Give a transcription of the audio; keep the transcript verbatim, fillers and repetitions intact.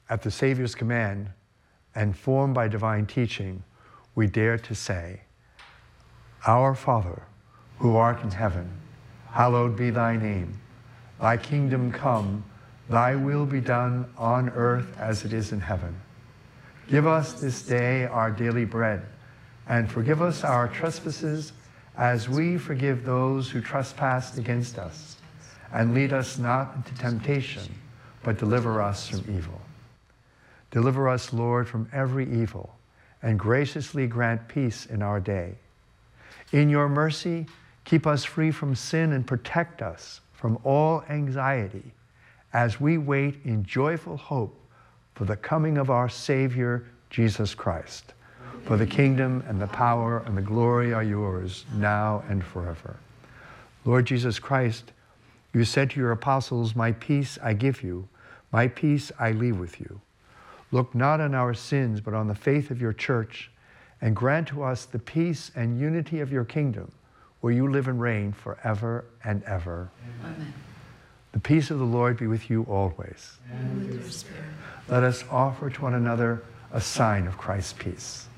At the Savior's command, and formed by divine teaching, we dare to say, Our Father, who art in heaven, hallowed be thy name. Thy kingdom come, thy will be done on earth as it is in heaven. Give us this day our daily bread, and forgive us our trespasses as we forgive those who trespass against us. And lead us not into temptation, but deliver us from evil. Deliver us, Lord, from every evil, and graciously grant peace in our day. In your mercy, keep us free from sin and protect us from all anxiety as we wait in joyful hope for the coming of our Savior, Jesus Christ. For the kingdom and the power and the glory are yours now and forever. Lord Jesus Christ, you said to your apostles, my peace I give you, my peace I leave with you. Look not on our sins, but on the faith of your church, and grant to us the peace and unity of your kingdom, where you live and reign forever and ever. Amen. The peace of the Lord be with you always. And with your spirit. Let us offer to one another a sign of Christ's peace.